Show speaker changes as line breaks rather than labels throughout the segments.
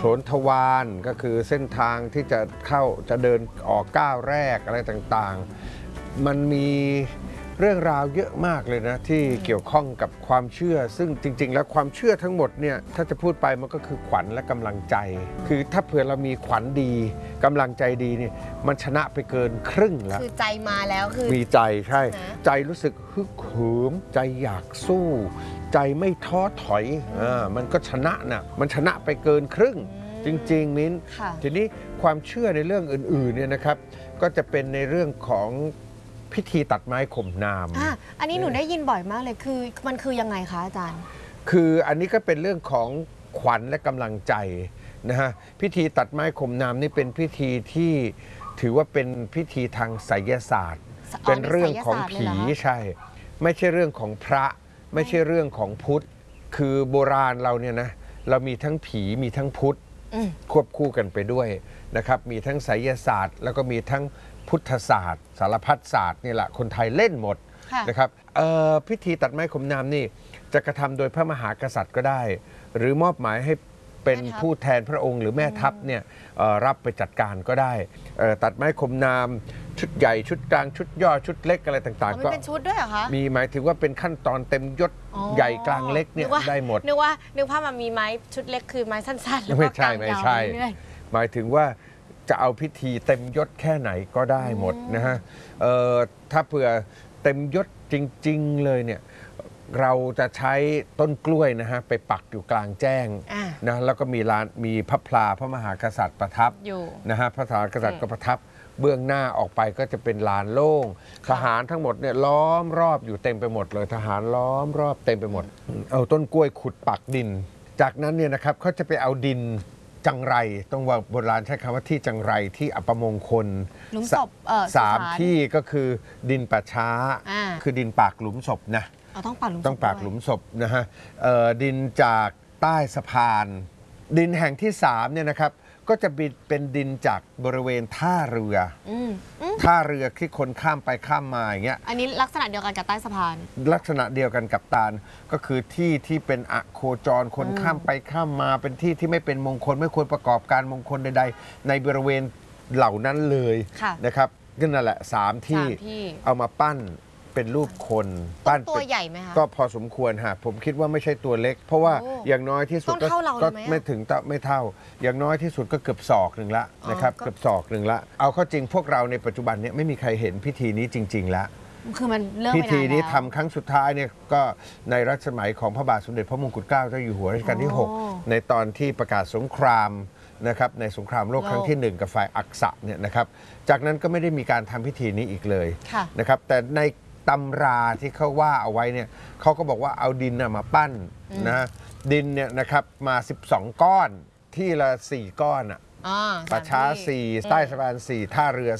โขนทวารก็คือเส้นทางที่จะเดินออกก้าวแรกอะไรต่างๆมันมีเรื่องราวเยอะมากเลยนะที่เกี่ยวข้องกับความเชื่อซึ่งจริงๆแล้วความเชื่อทั้งหมดเนี่ยถ้าจะพูดไปมันก็คือขวัญและกำลังใจคือถ้าเผื่อเรามีขวัญดีกำลังใจดีนี่มันชนะไปเกินครึ่งแล้ว
คือใจมาแล้วคือ
มีใจใช่ใจรู้สึกฮึกเหิมใจอยากสู้ใจไม่ท้อถอยมันก็ชนะนะมันชนะไปเกินครึ่งจริงๆมิ้นทีนี้ความเชื่อในเรื่องอื่นๆเนี่ยนะครับก็จะเป็นในเรื่องของพิธีตัดไม้ข่มนาม
อันนี้หนูได้ยินบ่อยมากเลยคือมันคือยังไงคะอาจารย์
คืออันนี้ก็เป็นเรื่องของขวัญและกำลังใจนะฮะพิธีตัดไม้ข่มนามนี่เป็นพิธีที่ถือว่าเป็นพิธีทางไสยศาสตร์เป็นเรื่องของผีใช่ไม่ใช่เรื่องของพระไม่ใช่เรื่องของพุทธคือโบราณเราเนี่ยนะเรามีทั้งผีมีทั้งพุทธควบคู่กันไปด้วยนะครับมีทั้งไสยศาสตร์แล้วก็มีทั้งพุทธศาสตร์สารพัดศาสตร์นี่แหละคนไทยเล่นหมดนะครับพิธีตัดไม้ข่มนามนี่จะกระทำโดยพระมหากษัตริย์ก็ได้หรือมอบหมายให้เป็นผู้แทนพระองค์หรือแม่ทัพเนี่ยรับไปจัดการก็ได้ตัดไม้ข่มนามชุดใหญ่ชุดกลางชุดย่อชุดเล็กอะไรต่างๆก็
เป็นชุดด้วยเหรอคะ
มีหมายถึงว่าเป็นขั้นตอนเต็มยศใหญ่กลางเล็กเนี่ยได้หมด
นึกว่ามันมีไม้ชุดเล็กคือไม้สั้นๆแล้ว
ก็กลางยาวหมายถึงว่าจะเอาพิธีเต็มยศแค่ไหนก็ได้หมดนะฮะถ้าเผื่อเต็มยศจริงๆเลยเนี่ยเราจะใช้ต้นกล้วยนะฮะไปปักอยู่กลางแจ้งนะแล้วก็มีพระพลาพระมหากษัตริย์ประทับนะฮะพระมหากษัตริย์ก็ประทับเบื้องหน้าออกไปก็จะเป็นลานโล่งทหารทั้งหมดเนี่ยล้อมรอบอยู่เต็มไปหมดเลยทหารล้อมรอบเต็มไปหมดเอาต้นกล้วยขุดปักดินจากนั้นเนี่ยนะครับเขาจะไปเอาดินจังไรต้องว่าโบราณใช้คำว่าที่จังไรที่อัปมงคล
หลุมศพ
3ที่ก็คือดินป่าช้าคือดินปากหลุมศพนะ
ต้องปากหลุม
ศพนะฮะดินจากใต้สะพานดินแห่งที่3เนี่ยนะครับก็จะเป็นดินจากบริเวณท่าเรือที่คนข้ามไปข้ามมาอย่างเงี้ย
อันนี้ลักษณะเดียวกันกับใต้สะพาน
ลักษณะเดียวกันกับตาลก็คือที่เป็นอโคจรคนข้ามไปข้ามมาเป็นที่ที่ไม่เป็นมงคลไม่ควรประกอบการมงคลใดๆในบริเวณเหล่านั้นเลยนะครับนั่นแหละ3ที่เอามาปั้นเป็นรูปคน
ปั้นตัวใหญ่ไหมคะ
ก็พอสมควรฮะผมคิดว่าไม่ใช่ตัวเล็กเพราะว่าอย่างน้อยที่สุดก็ไม่ถึงไม่เท่าอย่างน้อยที่สุดก็เกือบศอกหนึ่งละนะครับเกือบศอกหนึ่งละเอาเข้าจริงพวกเราในปัจจุบันเนี่ยไม่มีใครเห็นพิธีนี้จริงๆแล้ว
คือมันเริ่ม
พิธีนี้ทำครั้งสุดท้ายเนี่ยก็ในรัชสมัยของพระบาทสมเด็จพระมงกุฎเกล้าเจ้าอยู่หัวรัชกาลที่6ในตอนที่ประกาศสงครามนะครับในสงครามโลกครั้งที่1กับฝ่ายอักษะเนี่ยนะครับจากนั้นก็ไม่ได้มีการทำพิธีนี้อีกเลยนะครับแต่ในตำราที่เขาว่าเอาไว้เนี่ยเขาก็บอกว่าเอาดินมาปั้นนะดินเนี่ยนะครับมา12ก้อนที่ละ4ก้อนป่าช้า4ใต้สะพาน4ท่าเรือ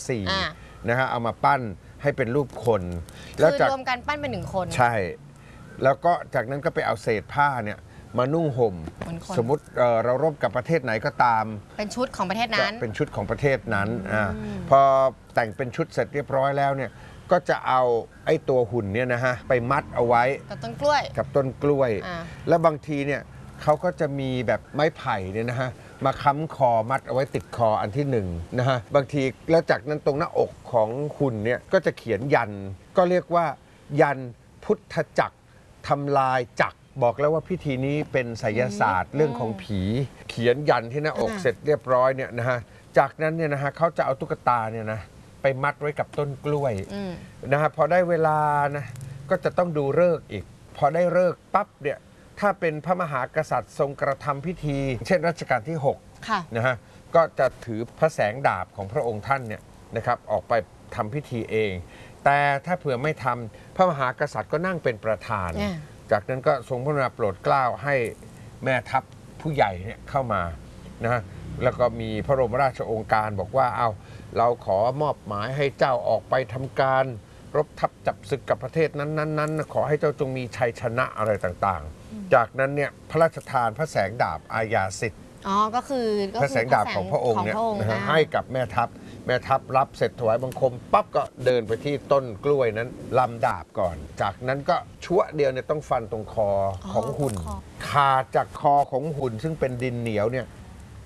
4นะฮะเอามาปั้นให้เป็นรูปคน
แล้วรวมกันปั้นเป็น1คน
ใช่แล้วก็จากนั้นก็ไปเอาเศษผ้าเนี่ยมานุ่งห่มสมมุติเรารบกับประเทศไหนก็ตาม
เป็นชุดของประเทศนั้น
เป็นชุดของประเทศนั้นพอแต่งเป็นชุดเสร็จเรียบร้อยแล้วเนี่ยก็จะเอาไอ้ตัวหุ่นเนี่ยนะฮะไปมัดเอาไว้
กับต้นกล้
วยแล้วบางทีเนี่ยเขาก็จะมีแบบไม้ไผ่เนี่ยนะฮะมาค้ำคอมัดเอาไว้ติดคออันที่1นะฮะบางทีแล้วจากนั้นตรงหน้าอกของหุ่นเนี่ยก็จะเขียนยันก็เรียกว่ายันพุทธจักรทำลายจักรบอกแล้วว่าพิธีนี้เป็นไสยศาสตร์เรื่องของผีเขียนยันที่หน้าอกเสร็จเรียบร้อยเนี่ยนะฮะจากนั้นเนี่ยนะฮะเขาจะเอาตุ๊กตาเนี่ยนะไปมัดไว้กับต้นกล้วยนะฮะพอได้เวลานะก็จะต้องดูฤกษ์อีกพอได้ฤกษ์ปั๊บเนี่ยถ้าเป็นพระมหากษัตริย์ทรงกระทำพิธีเช่นรัชกาลที่6นะฮะก็จะถือพระแสงดาบของพระองค์ท่านเนี่ยนะครับออกไปทำพิธีเองแต่ถ้าเผื่อไม่ทำพระมหากษัตริย์ก็นั่งเป็นประธานจากนั้นก็ทรงพระกรุณาโปรดเกล้าให้แม่ทัพผู้ใหญ่เนี่ยเข้ามานะแล้วก็มีพระบรมราชโองการบอกว่าเอาเราขอมอบหมายให้เจ้าออกไปทำการรบทัพจับศึกกับประเทศนั้นขอให้เจ้าจงมีชัยชนะอะไรต่างๆจากนั้นเนี่ยพระราชทานพระแสงดาบอาญาสิทธิ์
ก็คือ
พระแสงดาบของพระองค์เนี่ยให้กับแม่ทัพรับเสร็จถวายบังคมปั๊บก็เดินไปที่ต้นกล้วยนั้นลำดาบก่อนจากนั้นก็ชั่วเดียวเนี่ยต้องฟันตรงคอของหุ่นขาดจากคอของหุ่นซึ่งเป็นดินเหนียวเนี่ย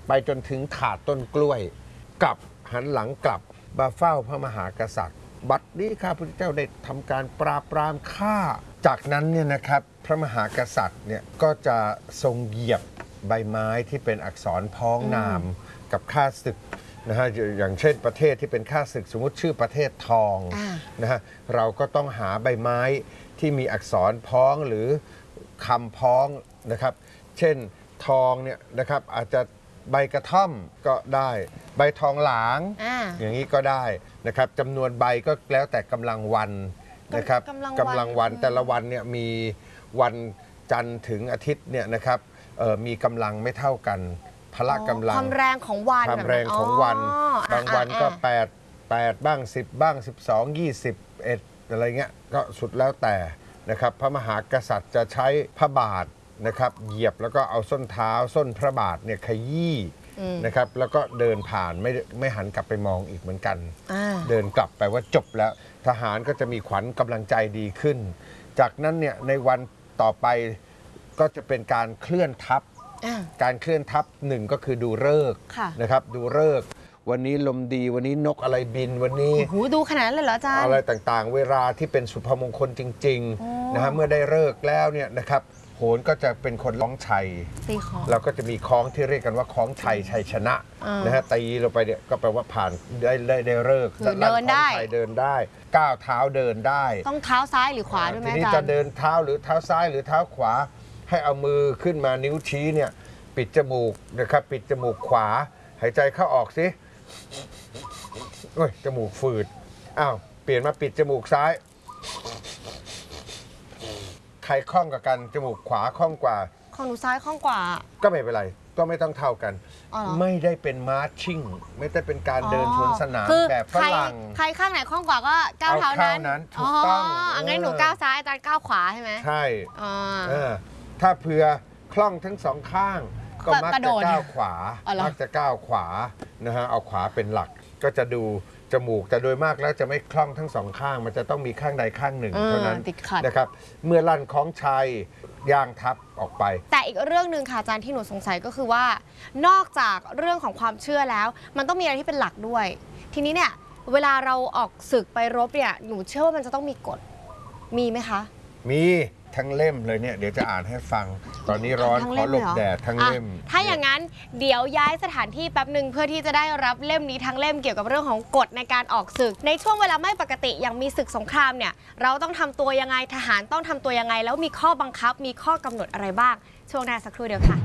ไปจนถึงถาดต้นกล้วยกลับหันหลังกลับมาเฝ้าพระมหากษัตริย์ บัดนี้ข้าพุทธเจ้าได้ทำการปราบปรามฆ่าจากนั้นเนี่ยนะครับพระมหากษัตริย์เนี่ยก็จะทรงเหยียบใบไม้ที่เป็นอักษรพ้องนามกับข้าศึกนะฮะอย่างเช่นประเทศที่เป็นข้าศึกสมมติชื่อประเทศทองนะฮะเราก็ต้องหาใบไม้ที่มีอักษรพ้องหรือคำพ้องนะครับเช่นทองเนี่ยนะครับอาจจะใบกระท่อมก็ได้ใบทองหลางอย่างนี้ก็ได้นะครับจำนวนใบก็แล้วแต่กำลังวันนะครับกำลังวันแต่ละวันเนี่ยมีวันจันทร์ถึงอาทิตย์เนี่ยนะครับมีกำลังไม่เท่ากันพละกำลัง
ความแรงของวัน
ความแรงของวันบางวันก็8บ้าง10บ้าง12 21อะไรเงี้ยก็สุดแล้วแต่นะครับพระมหากษัตริย์จะใช้พระบาทนะครับเหยียบแล้วก็เอาส้นเท้าส้นพระบาทเนี่ยขยี้นะครับแล้วก็เดินผ่านไม่หันกลับไปมองอีกเหมือนกันเดินกลับไปว่าจบแล้วทหารก็จะมีขวัญกำลังใจดีขึ้นจากนั้นเนี่ยในวันต่อไปก็จะเป็นการเคลื่อนทัพการเคลื่อนทัพหนึ่งก็คือดูฤกษ์นะครับดูฤกษ์วันนี้ลมดีวันนี้นกอะไรบินวันนี้
โอ้โหดูขนาดนั้นเลยเหรออาจารย์
อะไรต่างๆเวลาที่เป็นสุภมงคลจริงๆนะฮะเมื่อได้ฤกษ์แล้วเนี่ยนะครับโหรก็จะเป็นคนร้องชัยเราก็จะมีคล้องที่เรียกกันว่าคล้องชัยชัยชนะนะฮะตีลงไปเนี่ยก็แปลว่าผ่านได้ฤกษ์
เดินได้
เดินได้ก้าวเท้าเดินได้
ต้องเท้าซ้ายหรือขวาด้วยไหมอาจารย์
ทีนี้จะเดินเท้าหรือเท้าซ้ายหรือเท้าขวาให้เอามือขึ้นมานิ้วชี้เนี่ยปิดจมูกนะครับปิดจมูกขวาหายใจเข้าออกสิโอ้ยจมูกฝืดอ้าวเปลี่ยนมาปิดจมูกซ้ายใครคล่องกับกันจมูกขวาคล่องกว่า
ของหนูซ้ายคล่องกว่า
ก็ไม่เป็นไรก็ไม่ต้องเท่ากันไม่ได้เป็นมาร์ชชิ่งไม่ได้เป็นการเดินสวนสนามแบบฝรั่ง
ใครข้างไหนคล่องกว่าก็ก้าวเท้านั้น
ถูกต้อง
งั้นหนูก้าวซ้ายอาจารย์ก้าวขวาใช่ไหม
ใช่ถ้าเผื่อคล่องทั้งสองข้างก็มักจะก้าวขวามักจะก้าวขวานะฮะเอาขวาเป็นหลักก็จะดูจมูกแต่โดยมากแล้วจะไม่คล่องทั้งสองข้างมันจะต้องมีข้างใดข้างหนึ่งเท่านั้นนะครับเมื่อลั่นคล้องชัยย่างทับออกไป
แต่อีกเรื่องหนึ่งค่ะอาจารย์ที่หนูสงสัยก็คือว่านอกจากเรื่องของความเชื่อแล้วมันต้องมีอะไรที่เป็นหลักด้วยทีนี้เนี่ยเวลาเราออกศึกไปรบเนี่ยหนูเชื่อว่ามันจะต้องมีกฎมีไหมคะ
มีทั้งเล่มเลยเนี่ยเดี๋ยวจะอ่านให้ฟังตอนนี้ร้อนขอหลบแดดทั้งเล่ม
ถ้าอย่างนั้นเดี๋ยวย้ายสถานที่แป๊บหนึ่งเพื่อที่จะได้รับเล่มนี้ทั้งเล่มเกี่ยวกับเรื่องของกฎในการออกศึกในช่วงเวลาไม่ปกติอย่างมีศึกสงครามเนี่ยเราต้องทำตัวยังไงทหารต้องทำตัวยังไงแล้วมีข้อบังคับมีข้อกำหนดอะไรบ้างช่วงหน้าสักครู่เดียวค่ะ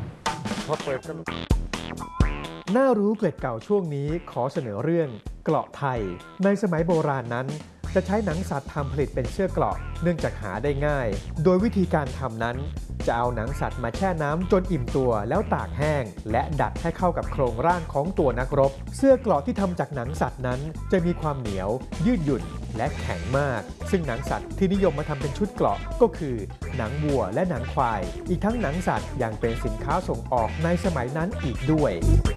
น่ารู้เกล็ดเก่าช่วงนี้ขอเสนอเรื่องเกราะไทยในสมัยโบราณนั้นจะใช้หนังสัตว์ทำผลิตเป็นเสื้อเกราะเนื่องจากหาได้ง่ายโดยวิธีการทำนั้นจะเอาหนังสัตว์มาแช่น้ำจนอิ่มตัวแล้วตากแห้งและดัดให้เข้ากับโครงร่างของตัวนักรบเสื้อเกราะที่ทำจากหนังสัตว์นั้นจะมีความเหนียวยืดหยุ่นและแข็งมากซึ่งหนังสัตว์ที่นิยมมาทำเป็นชุดเกราะก็คือหนังวัวและหนังควายอีกทั้งหนังสัตว์ยังเป็นสินค้าส่งออกในสมัยนั้นอีกด้วย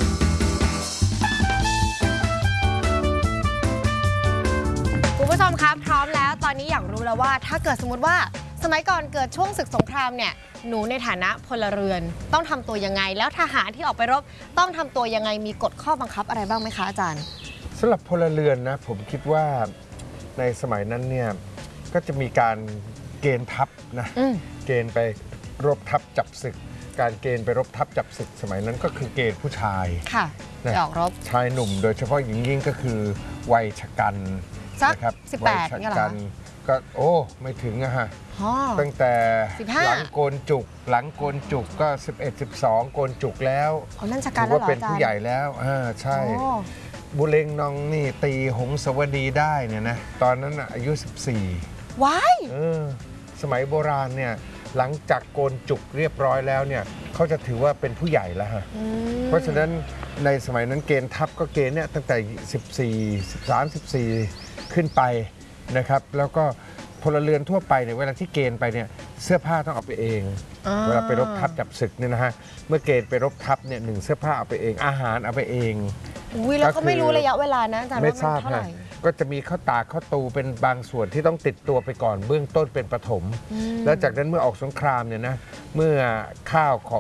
คุณผู้ชมครับพร้อมแล้วตอนนี้อยากรู้แล้วว่าถ้าเกิดสมมติว่าสมัยก่อนเกิดช่วงศึกสงครามเนี่ยหนูในฐานะพลเรือนต้องทำตัวยังไงแล้วทหารที่ออกไปรบต้องทำตัวยังไงมีกฎข้อบังคับอะไรบ้างไหมคะอาจารย์
สำหรับพลเรือนนะผมคิดว่าในสมัยนั้นเนี่ยก็จะมีการเกณฑ์ทัพนะเกณฑ์ไปรบทัพจับศึกการเกณฑ์ไปรบทัพจับศึกสมัยนั้นก็คือเกณฑ์ผู้ชาย
ค่ะออกรบ
ชายหนุ่มโดยเฉพาะยิ่งก็คือวัยชะกัน
นะครับ18เนี่ยเหรอ
ก็โอ้ไม่ถึงอะฮะตั้งแต่หลังโกนจุกก็11 12โกนจุกแล้วถือว่าเป็นผู้ใหญ่แล้วใช่บุเรงนองนี่ตีหงสวดีได้เนี่ยนะตอนนั้นอายุ14
ว้าย
สมัยโบราณเนี่ยหลังจากโกนจุกเรียบร้อยแล้วเนี่ยเขาจะถือว่าเป็นผู้ใหญ่แล้วฮะเพราะฉะนั้นในสมัยนั้นเกณฑ์ทัพก็เกณฑ์เนี่ยตั้งแต่13 14ขึ้นไปนะครับแล้วก็พลเรือนทั่วไปเนี่ยเวลาที่เกณฑ์ไปเนี่ยเสื้อผ้าต้องเอาไปเองเวลาไปรบทัพจับศึกเนี่ยนะฮะเมื่อเกณฑ์ไปรบทัพเนี่ย1เสื้อผ้าเอาไปเองอาหารเอาไปเอง
แล้วก็ไม่รู้ระยะเวลานะอาจารย์
ไม่ทราบฮะก็จะมีข้าวตากข้าวตูเป็นบางส่วนที่ต้องติดตัวไปก่อนเบื้องต้นเป็นปฐมแล้วจากนั้นเมื่อออกสงครามเนี่ยนะเมื่อข้าวของ